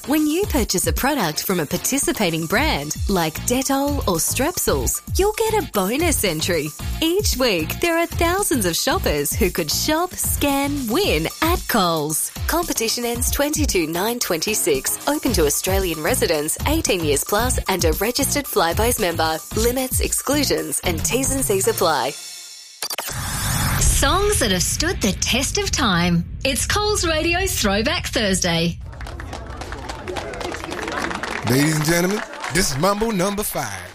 When you purchase a product from a participating brand like Dettol or Strepsils, you'll get a bonus entry. Each week, there are thousands of shoppers who could shop, scan, win at Coles. Competition ends 22/9/26. Open to Australian residents, 18 years plus and a registered Flybuys member. Limits, exclusions and T's and C's apply. Songs that have stood the test of time. It's Coles Radio's Throwback Thursday. Ladies and gentlemen, this is Mambo number 5.